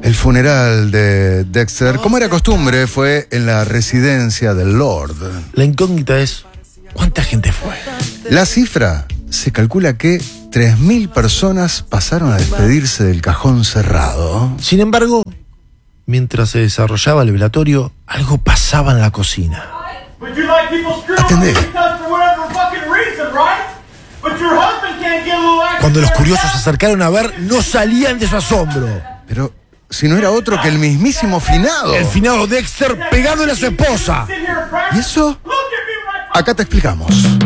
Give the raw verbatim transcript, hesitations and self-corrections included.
El funeral de Dexter, como era costumbre, fue en la residencia del Lord. La incógnita es, ¿cuánta gente fue? La cifra, se calcula que tres mil personas pasaron a despedirse del cajón cerrado. Sin embargo, mientras se desarrollaba el velatorio, algo pasaba en la cocina. Atendé. Cuando los curiosos se acercaron a ver, no salían de su asombro. Pero si no era otro que el mismísimo finado. El finado Dexter pegándole a su esposa. ¿Y eso? Acá te explicamos.